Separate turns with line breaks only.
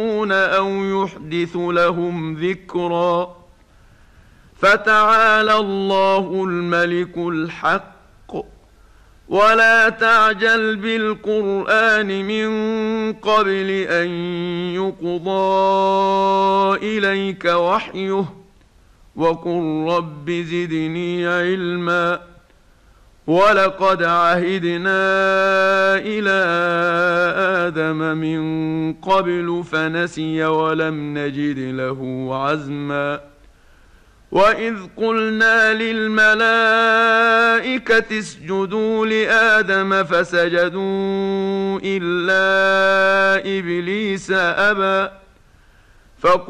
أو يحدث لهم ذكرا. فتعالى الله الملك الحق. ولا تعجل بالقرآن من قبل أن يقضى إليك وحيه وقل رب زدني علما. ولقد عهدنا إلى آدم من قبل فنسي ولم نجد له عزما. وإذ قلنا للملائكة اسجدوا لآدم فسجدوا إلا إبليس أبى